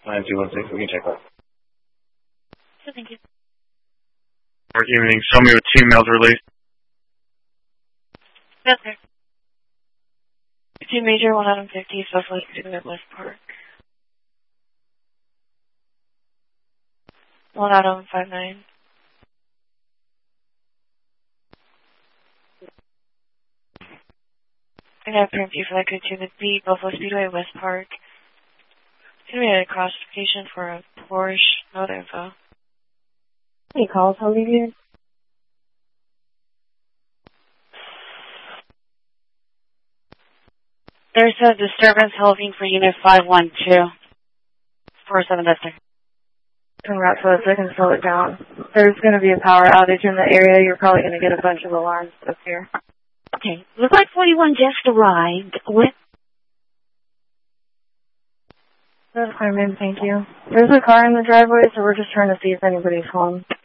9216. We can check that. So thank you. Good evening. Show me with 2 mails released. Yes, sir. 2 major, 1 out of 50, Buffalo Speedway West Park. 1 out of 59. I got a print view flight code 2 with B, Buffalo Speedway West Park. It's going to be a classification for a Porsche. No other info. Any calls, I'll leave you. There's a disturbance holding for Unit 512. 47 Vista. Congrats, so I can slow it down. There's going to be a power outage in the area. You're probably going to get a bunch of alarms up here. Okay. Looks like 41 just arrived. What? That's fine, ma'am. Thank you. There's a car in the driveway, so we're just trying to see if anybody's home.